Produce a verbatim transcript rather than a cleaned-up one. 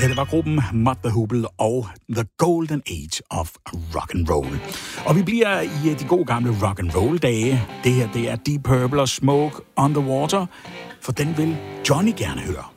her det var gruppen Mott the Hoople og The Golden Age of Rock and Roll. Og vi bliver i de gode gamle rock and roll dage. Det her det er Deep Purple og Smoke on the Water, for den vil Johnny gerne høre.